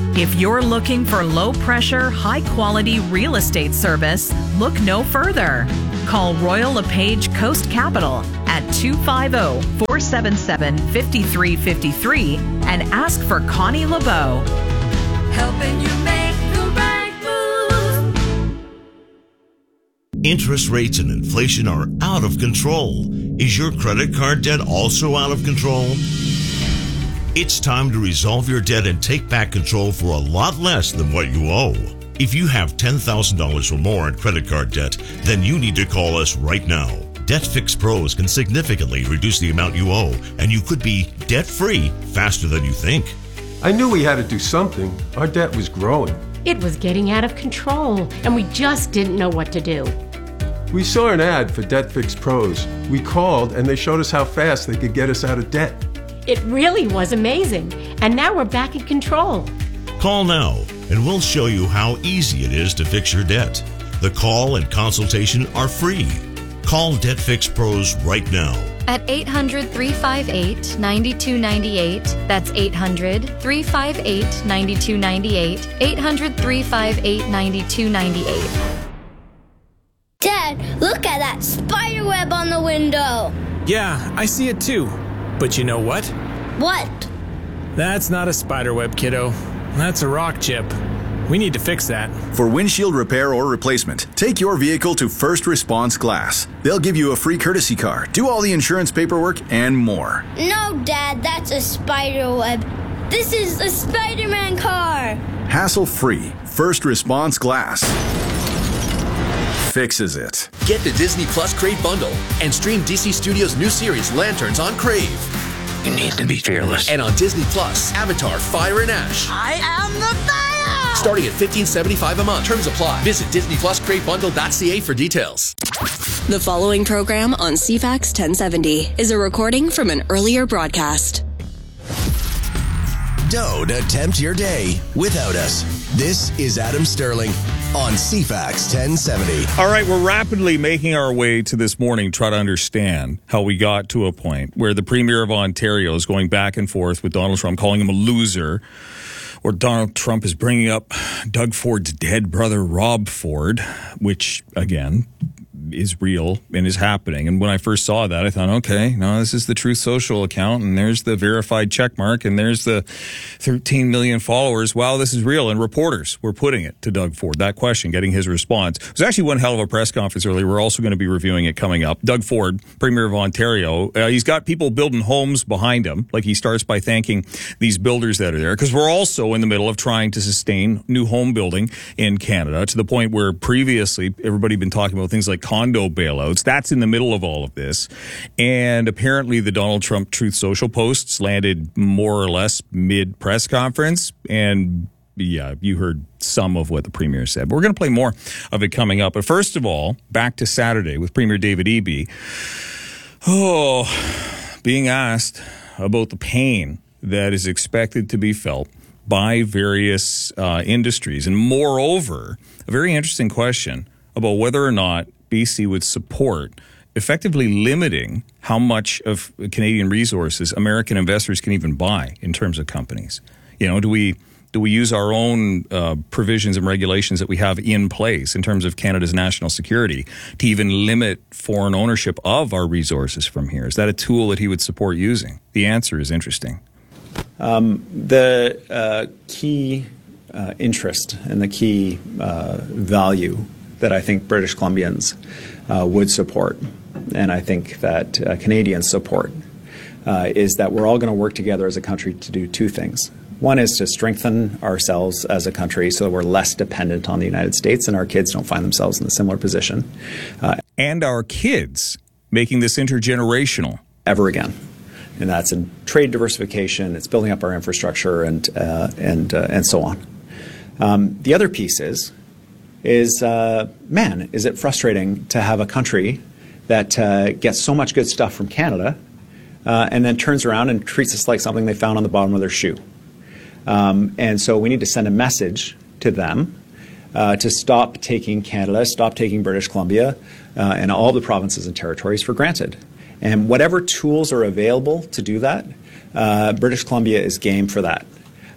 If you're looking for low-pressure, high-quality real estate service, look no further. Call Royal LePage Coast Capital at 250-477-5353 and ask for Connie LeBeau. Helping you make the right move. Interest rates and inflation are out of control. Is your credit card debt also out of control? It's time to resolve your debt and take back control for a lot less than what you owe. If you have $10,000 or more in credit card debt, then you need to call us right now. Debt Fix Pros can significantly reduce the amount you owe, and you could be debt-free faster than you think. I knew we had to do something. Our debt was growing. It was getting out of control, and we just didn't know what to do. We saw an ad for Debt Fix Pros. We called, and they showed us how fast they could get us out of debt. It really was amazing, and now we're back in control. Call now, and we'll show you how easy it is to fix your debt. The call and consultation are free. Call Debt Fix Pros right now. At 800-358-9298. That's 800-358-9298. 800-358-9298. Dad, look at that spider web on the window. Yeah, I see it too. But you know what? What? That's not a spider web, kiddo. That's a rock chip. We need to fix that. For windshield repair or replacement, take your vehicle to First Response Glass. They'll give you a free courtesy car, do all the insurance paperwork, and more. No, Dad, that's a spider web. This is a Spider-Man car. Hassle-free. First Response Glass fixes it. Get the Disney Plus Crave bundle and stream DC Studios' new series Lanterns on Crave. You need to be fearless. And on Disney Plus, Avatar: Fire and Ash. I am the fire! Starting at $15.75 a month. Terms apply. Visit DisneyPlusCraveBundle.ca for details. The following program on CFAX 1070 is a recording from an earlier broadcast. Don't attempt your day without us. This is Adam Sterling on CFAX 1070. All right, we're rapidly making our way to this morning, try to understand how we got to a point where the Premier of Ontario is going back and forth with Donald Trump, calling him a loser, or Donald Trump is bringing up Doug Ford's dead brother, Rob Ford, which, again, is real and is happening. And when I first saw that, I thought, okay, no, this is the Truth Social account, and there's the verified check mark, and there's the 13 million followers. Wow, this is real. And reporters were putting it to Doug Ford, that question, getting his response. It was actually one hell of a press conference earlier. We're also going to be reviewing it coming up. Doug Ford, Premier of Ontario, he's got people building homes behind him. Like, he starts by thanking these builders that are there, because we're also in the middle of trying to sustain new home building in Canada, to the point where previously everybody had been talking about things like condo bailouts. That's in the middle of all of this. And apparently the Donald Trump Truth Social posts landed more or less mid-press conference. And yeah, you heard some of what the Premier said. But we're going to play more of it coming up. But first of all, back to Saturday with Premier David Eby. Being asked about the pain that is expected to be felt by various industries. And moreover, a very interesting question about whether or not BC would support effectively limiting how much of Canadian resources American investors can even buy in terms of companies. You know, do we use our own provisions and regulations that we have in place in terms of Canada's national security to even limit foreign ownership of our resources from here? Is that a tool that he would support using? The answer is interesting. The key interest and the key value that I think British Columbians would support, and I think that Canadians support, is that we're all going to work together as a country to do two things. One is to strengthen ourselves as a country so that we're less dependent on the United States and our kids don't find themselves in a similar position. And our kids making this intergenerational. Ever again. And that's in trade diversification, it's building up our infrastructure, and so on. The other piece is man, is it frustrating to have a country that gets so much good stuff from Canada and then turns around and treats us like something they found on the bottom of their shoe. And so we need to send a message to them to stop taking Canada, stop taking British Columbia and all the provinces and territories for granted. And whatever tools are available to do that, British Columbia is game for that.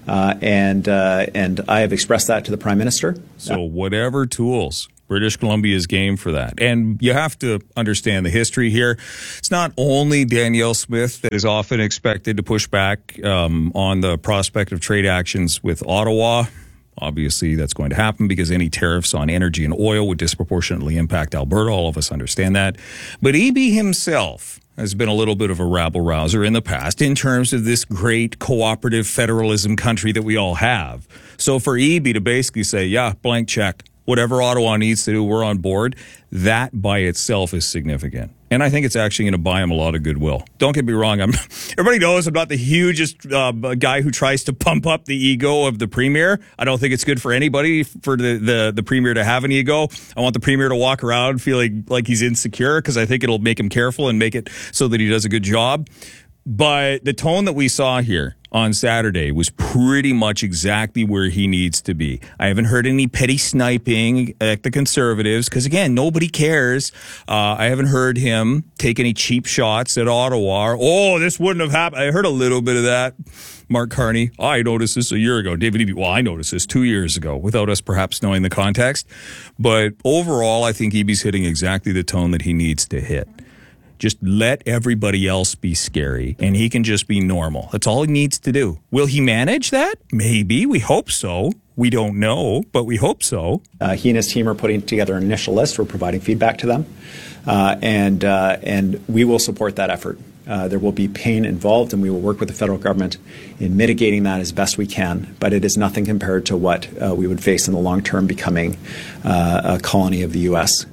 And I have expressed that to the Prime Minister. So whatever tools, British Columbia's game for that. And you have to understand the history here. It's not only Danielle Smith that is often expected to push back on the prospect of trade actions with Ottawa. Obviously, that's going to happen because any tariffs on energy and oil would disproportionately impact Alberta. All of us understand that. But Eby himself has been a little bit of a rabble-rouser in the past in terms of this great cooperative federalism country that we all have. So for Eby to basically say, yeah, blank check, whatever Ottawa needs to do, we're on board, that by itself is significant. And I think it's actually going to buy him a lot of goodwill. Don't get me wrong. Everybody knows I'm not the hugest guy who tries to pump up the ego of the Premier. I don't think it's good for anybody for the Premier to have an ego. I want the Premier to walk around feeling like he's insecure because I think it'll make him careful and make it so that he does a good job. But the tone that we saw here on Saturday was pretty much exactly where he needs to be. I haven't heard any petty sniping at the Conservatives because, again, nobody cares. I haven't heard him take any cheap shots at Ottawa. Oh, this wouldn't have happened. I heard a little bit of that. Mark Carney, I noticed this a year ago. David Eby, well, I noticed this 2 years ago without us perhaps knowing the context. But overall, I think Eby's hitting exactly the tone that he needs to hit. Just let everybody else be scary, and he can just be normal. That's all he needs to do. Will he manage that? Maybe. We hope so. We don't know, but we hope so. He and his team are putting together an initial list. We're providing feedback to them, and we will support that effort. There will be pain involved, and we will work with the federal government in mitigating that as best we can. But it is nothing compared to what we would face in the long term becoming a colony of the U.S.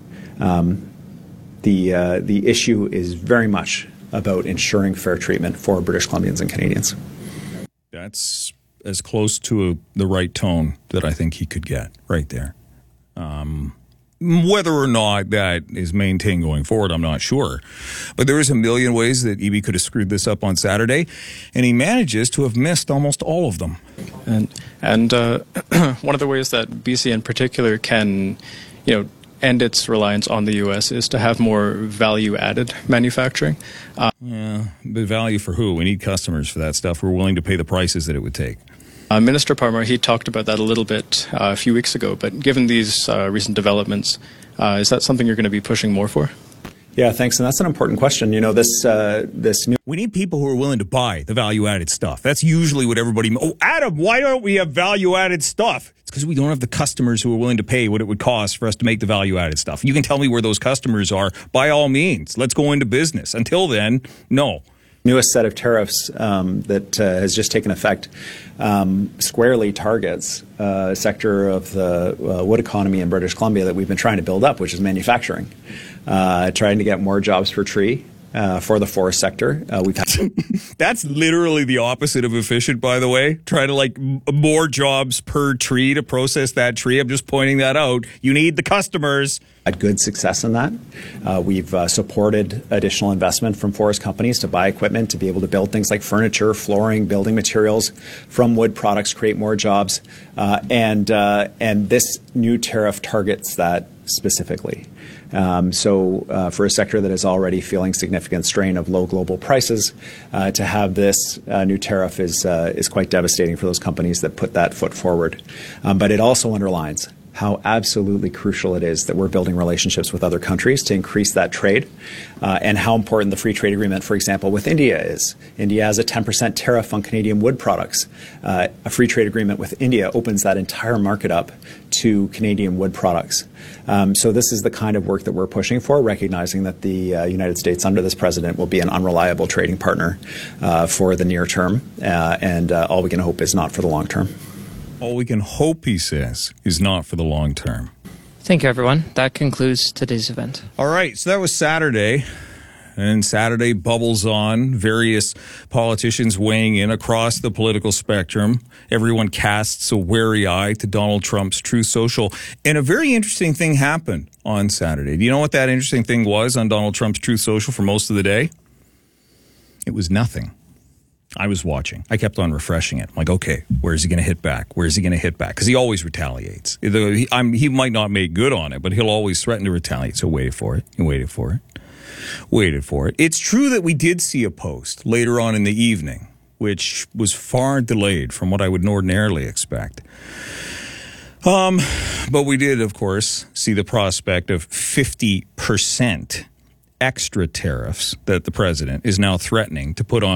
The issue is very much about ensuring fair treatment for British Columbians and Canadians. That's as close to the right tone that I think he could get right there. Whether or not that is maintained going forward, I'm not sure. But there is a million ways that Eby could have screwed this up on Saturday, and he manages to have missed almost all of them. And one of the ways that BC in particular can, end its reliance on the U.S. is to have more value-added manufacturing. Yeah, but value for who? We need customers for that stuff. We're willing to pay the prices that it would take. Minister Parmar, he talked about that a little bit a few weeks ago, but given these recent developments, is that something you're going to be pushing more for? Yeah, thanks. And that's an important question. This new... We need people who are willing to buy the value-added stuff. That's usually what everybody... Oh, Adam, why don't we have value-added stuff? It's because we don't have the customers who are willing to pay what it would cost for us to make the value-added stuff. You can tell me where those customers are. By all means, let's go into business. Until then, no. Newest set of tariffs that has just taken effect squarely targets a sector of the wood economy in British Columbia that we've been trying to build up, which is manufacturing. Trying to get more jobs per tree for the forest sector. We've had That's literally the opposite of efficient, by the way. Try to more jobs per tree to process that tree. I'm just pointing that out. You need the customers. Had good success in that. We've supported additional investment from forest companies to buy equipment to be able to build things like furniture, flooring, building materials from wood products, create more jobs. And this new tariff targets that specifically. So for a sector that is already feeling significant strain of low global prices, to have this new tariff is quite devastating for those companies that put that foot forward. But it also underlines how absolutely crucial it is that we're building relationships with other countries to increase that trade, and how important the free trade agreement, for example, with India is. India has a 10% tariff on Canadian wood products. A free trade agreement with India opens that entire market up to Canadian wood products. So this is the kind of work that we're pushing for, recognizing that the United States under this president will be an unreliable trading partner for the near term, and all we can hope is not for the long term. All we can hope, he says, is not for the long term. Thank you, everyone. That concludes today's event. All right, so that was Saturday. And Saturday bubbles on, various politicians weighing in across the political spectrum. Everyone casts a wary eye to Donald Trump's Truth Social. And a very interesting thing happened on Saturday. Do you know what that interesting thing was on Donald Trump's Truth Social for most of the day? It was nothing. I was watching. I kept on refreshing it. I'm like, okay, where is he going to hit back? Where is he going to hit back? Because he always retaliates. He might not make good on it, but he'll always threaten to retaliate. So waited for it. And waited for it. Waited for it. It's true that we did see a post later on in the evening which was far delayed from what I would ordinarily expect. But we did, of course, see the prospect of 50% extra tariffs that the president is now threatening to put on